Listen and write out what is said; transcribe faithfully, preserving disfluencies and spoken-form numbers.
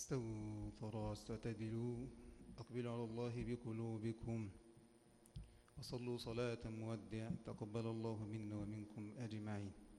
استووا تراص واعتدلوا، أقبلوا على الله بقلوبكم وصلوا صلاة مودع، تقبل الله منا ومنكم أجمعين.